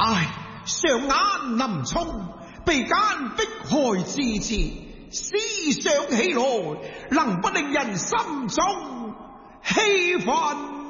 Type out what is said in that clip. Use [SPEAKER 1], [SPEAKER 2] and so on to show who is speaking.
[SPEAKER 1] 唉，上眼臨衝，被奸迫害至此，思想起來，能不令人心中氣憤？